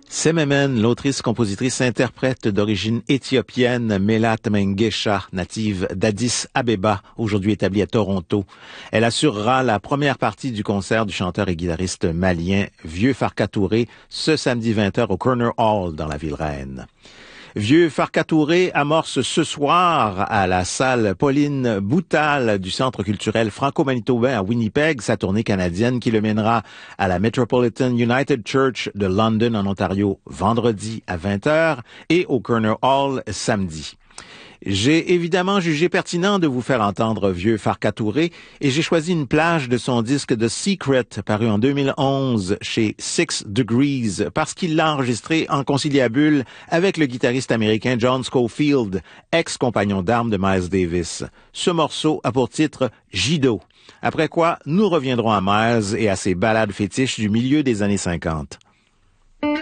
Sememen, l'autrice-compositrice-interprète d'origine éthiopienne, Melat Mengesha, native d'Addis Abeba, aujourd'hui établie à Toronto. Elle assurera la première partie du concert du chanteur et guitariste malien Vieux Farka Touré ce samedi 20h au Corner Hall dans la ville reine. Vieux Farka Touré amorce ce soir à la salle Pauline Boutal du Centre culturel franco-manitobain à Winnipeg sa tournée canadienne qui le mènera à la Metropolitan United Church de London en Ontario vendredi à 20h et au Corner Hall samedi. J'ai évidemment jugé pertinent de vous faire entendre Vieux Farka Touré et j'ai choisi une plage de son disque The Secret paru en 2011 chez 6 Degrees parce qu'il l'a enregistré en conciliabule avec le guitariste américain John Scofield, ex-compagnon d'armes de Miles Davis. Ce morceau a pour titre Jido. Après quoi, nous reviendrons à Miles et à ses ballades fétiches du milieu des années 50.